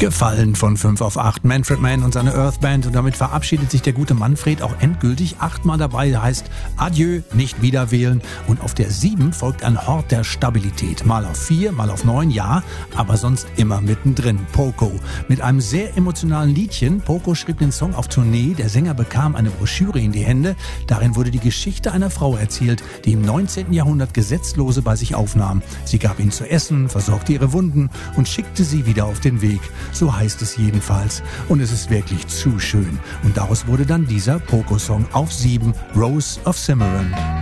Gefallen von 5 auf 8. Manfred Mann und seine Earthband. Und damit verabschiedet sich der gute Manfred auch endgültig. 8-mal dabei heißt Adieu, nicht wieder wählen. Und auf der 7 folgt ein Hort der Stabilität. Mal auf 4, mal auf 9, ja, aber sonst immer mittendrin. Poco. Mit einem sehr emotionalen Liedchen. Poco schrieb den Song auf Tournee. Der Sänger bekam eine Broschüre in die Hände. Darin wurde die Geschichte einer Frau erzählt, die im 19. Jahrhundert Gesetzlose bei sich aufnahm. Sie gab ihnen zu essen, versorgte ihre Wunden und schickte sie wieder auf den Weg. So heißt es jedenfalls. Und es ist wirklich zu schön. Und daraus wurde dann dieser Poco-Song auf 7, Rose of Cimarron.